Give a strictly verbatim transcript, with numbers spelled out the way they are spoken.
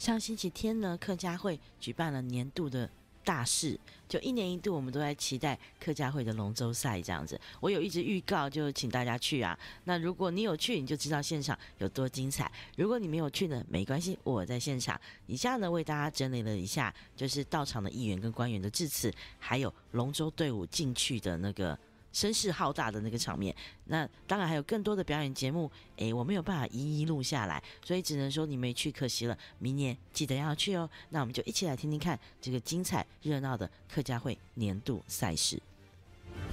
上星期天呢，客家会举办了年度的大事，就一年一度我们都在期待客家会的龙舟赛这样子。我有一直预告，就请大家去啊。那如果你有去，你就知道现场有多精彩；如果你没有去呢，没关系，我在现场。以下呢，为大家整理了一下，就是到场的议员跟官员的致辞，还有龙舟队伍进去的那个声势浩大的那个场面。那当然还有更多的表演节目，诶，我没有办法一一录下来，所以只能说你没去可惜了，明年记得要去哦。那我们就一起来听听看这个精彩热闹的客家会年度赛事。